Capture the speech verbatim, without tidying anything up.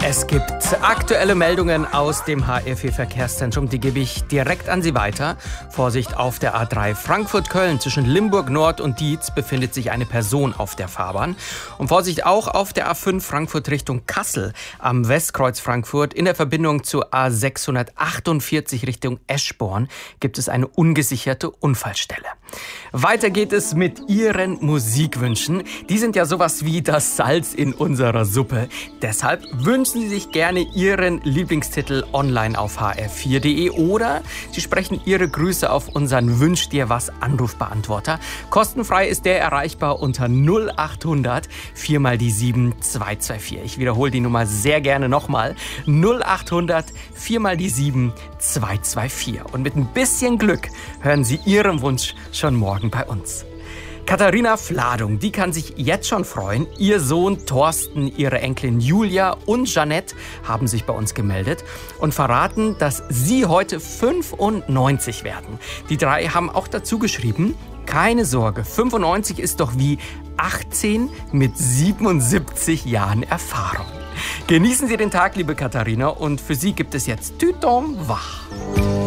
Es gibt aktuelle Meldungen aus dem H R vier-Verkehrszentrum, die gebe ich direkt an Sie weiter. Vorsicht auf der A drei Frankfurt-Köln. Zwischen Limburg Nord und Dietz befindet sich eine Person auf der Fahrbahn. Und Vorsicht auch auf der A fünf Frankfurt Richtung Kassel. Am Westkreuz Frankfurt in der Verbindung zur A sechshundertachtundvierzig Richtung Eschborn gibt es eine ungesicherte Unfallstelle. Weiter geht es mit Ihren Musikwünschen. Die sind ja sowas wie das Salz in unserer Suppe. Deshalb wünschen Sie sich gerne Ihren Lieblingstitel online auf h r vier punkt d e oder Sie sprechen Ihre Grüße auf unseren Wünsch dir was Anrufbeantworter. Kostenfrei ist der erreichbar unter null achthundert vier mal die sieben zwei zwei vier. Ich wiederhole die Nummer sehr gerne nochmal. null achthundert vier mal die sieben zwei zwei vier. Und mit ein bisschen Glück hören Sie Ihren Wunsch schon morgen bei uns. Katharina Fladung, die kann sich jetzt schon freuen. Ihr Sohn Thorsten, ihre Enkelin Julia und Jeanette haben sich bei uns gemeldet und verraten, dass sie heute fünfundneunzig werden. Die drei haben auch dazu geschrieben, keine Sorge, fünfundneunzig ist doch wie achtzehn mit siebenundsiebzig Jahren Erfahrung. Genießen Sie den Tag, liebe Katharina, und für Sie gibt es jetzt Tütom wach.